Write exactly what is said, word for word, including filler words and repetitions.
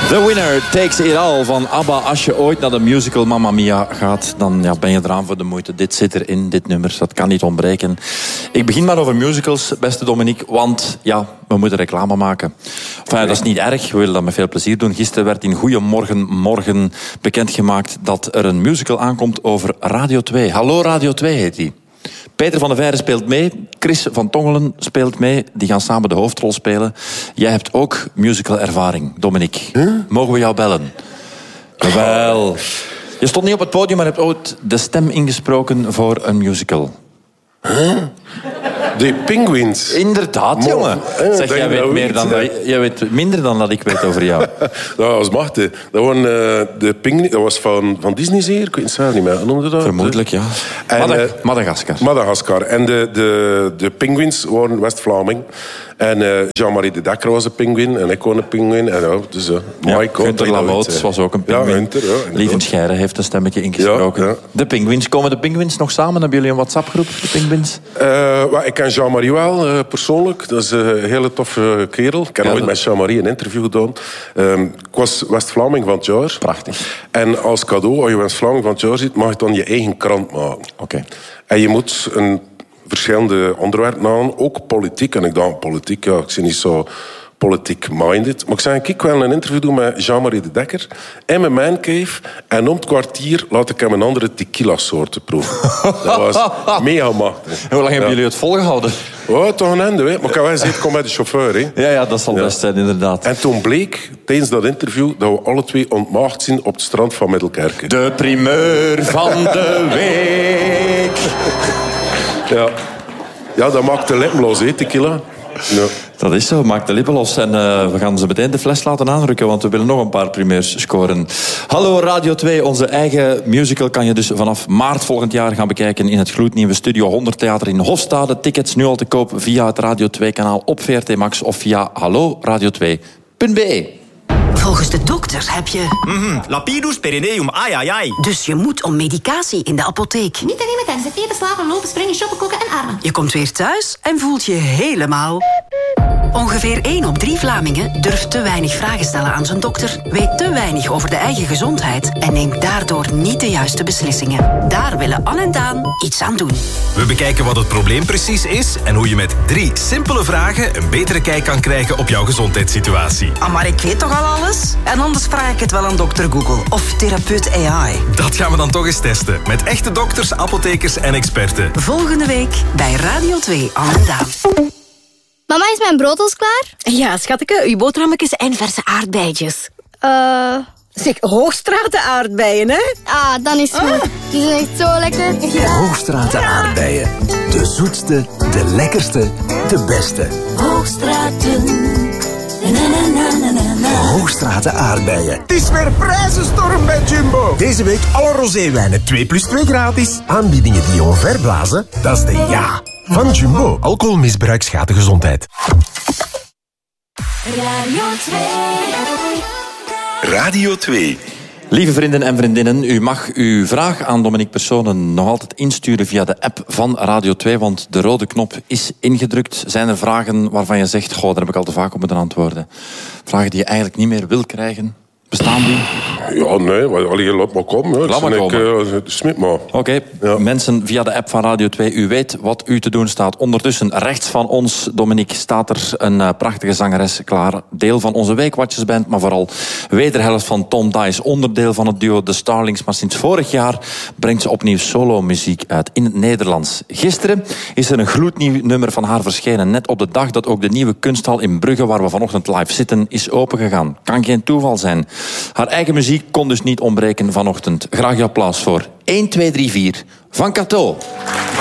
The Winner Takes It All van ABBA. Als je ooit naar de musical Mamma Mia gaat, dan ja, ben je eraan voor de moeite. Dit zit erin, dit nummer, dat kan niet ontbreken. Ik begin maar over musicals, beste Dominique, want ja, we moeten reclame maken. Enfin, dat is niet erg, we willen dat met veel plezier doen. Gisteren werd in Goeiemorgen Morgen bekendgemaakt dat er een musical aankomt over Radio twee. Hallo Radio twee heet die. Peter van der Veijren speelt mee. Chris van Tongelen speelt mee. Die gaan samen de hoofdrol spelen. Jij hebt ook musicalervaring, Dominique. Huh? Mogen we jou bellen? Wel. Je stond niet op het podium, maar hebt ooit de stem ingesproken voor een musical. Huh? De Penguins. Inderdaad, Mo- jongen. Eh, zeg, jij weet, meer dan dat, jij weet minder dan dat ik weet over jou. Dat was machtig. Dat, waren, uh, de Penguins, dat was van, van Disney zeer? Ik weet het niet meer. Noemde dat? Vermoedelijk, ja. En, Madag- uh, Madagaskar. Madagaskar. En de, de, de Penguins waren West-Vlaming. En uh, Jean-Marie de Dekker was een pinguïn. En ik was een pinguïn. En ja, dus, uh, ja, Gunther Lamoot was ook een pinguïn. Ja, ja, Lieven Scheire heeft een stemmetje ingesproken. Ja, ja. De Penguins. Komen de Penguins nog samen? Hebben jullie een WhatsApp-groep, de Penguins? Uh, well, ik ken Jean-Marie wel, uh, persoonlijk. Dat is een hele toffe kerel. Ik heb ja, ooit dat... met Jean-Marie een interview gedaan. Um, ik was West-Vlaming van het jaar. Prachtig. En als cadeau, als je West-Vlaming van het jaar ziet, mag je dan je eigen krant maken. Oké. Okay. En je moet een... verschillende onderwerpen aan, ook politiek. En ik dacht, politiek, ja, ik ben niet zo politiek-minded. Maar ik zei, ik wil een interview doen met Jean-Marie de Dekker in mijn mancave. En om het kwartier laat ik hem een andere tequila-soorten proeven. Dat was mega machtig. Hoe lang hebben ja. jullie het volgehouden? Oh, toch een einde, hè. Maar ik heb wel gezegd, kom met de chauffeur, hè. Ja, ja, dat zal ja. best zijn, inderdaad. En toen bleek, tijdens dat interview, dat we alle twee ontmaagd zijn op het strand van Middelkerken. De primeur van de week. Ja. Ja, dat maakt de lippen los, hè, tequila. Ja. Dat is zo, maakt de lippen los. En uh, we gaan ze meteen de fles laten aanrukken, want we willen nog een paar primeurs scoren. Hallo Radio twee, onze eigen musical kan je dus vanaf maart volgend jaar gaan bekijken in het gloednieuwe Studio honderd Theater in Hofstade. Tickets nu al te koop via het Radio twee kanaal op V R T Max of via hallo radio twee punt b e. Volgens de dokters heb je... Mm-hmm. Lapidus perineum, ai ai ai. Dus je moet om medicatie in de apotheek. Niet alleen met tijdens het eten, slapen, lopen, springen, shoppen, koken en ademen. Je komt weer thuis en voelt je helemaal... Ongeveer één op drie Vlamingen durft te weinig vragen stellen aan zijn dokter, weet te weinig over de eigen gezondheid en neemt daardoor niet de juiste beslissingen. Daar willen Anne en Daan iets aan doen. We bekijken wat het probleem precies is en hoe je met drie simpele vragen een betere kijk kan krijgen op jouw gezondheidssituatie. Ah, maar ik weet toch al alles? En anders vraag ik het wel aan dokter Google of therapeut A I. Dat gaan we dan toch eens testen. Met echte dokters, apothekers en experten. Volgende week bij Radio twee, Anne en Daan. Mama, is mijn brood al klaar? Ja, schatje, uw boterhammetjes en verse aardbeidjes. Eh... Uh... Zeg, Hoogstraten aardbeien, hè? Ah, dan is het goed. Ah. Die zijn echt zo lekker. Ja. Hoogstraten aardbeien. De zoetste, de lekkerste, de beste. Hoogstraten. Na, na, na, na, na. Hoogstraten aardbeien. Het is weer prijzenstorm bij Jumbo. Deze week alle roséwijnen twee plus twee gratis. Aanbiedingen die je omverblazen, dat is de ja van Jumbo. Alcoholmisbruik schaadt de gezondheid. Radio twee. Radio twee. Lieve vrienden en vriendinnen, u mag uw vraag aan Dominique Personen nog altijd insturen via de app van Radio twee, want de rode knop is ingedrukt. Zijn er vragen waarvan je zegt, goh, daar heb ik al te vaak op moeten antwoorden? Vragen die je eigenlijk niet meer wil krijgen? Bestaan die? Ja, nee, alleen laat maar komen. Laat maar komen. Ik, uh, smit maar. Oké, okay. Ja. Mensen via de app van Radio twee, u weet wat u te doen staat. Ondertussen, rechts van ons, Dominique, staat er een uh, prachtige zangeres klaar. Deel van onze Weekwatchersband, maar vooral wederhelft van Tom Dice. Onderdeel van het duo The Starlings. Maar sinds vorig jaar brengt ze opnieuw solo-muziek uit in het Nederlands. Gisteren is er een gloednieuw nummer van haar verschenen. Net op de dag dat ook de nieuwe kunsthal in Brugge, waar we vanochtend live zitten, is opengegaan. Kan geen toeval zijn. Haar eigen muziek kon dus niet ontbreken vanochtend. Graag je applaus voor één, twee, drie, vier van Cato.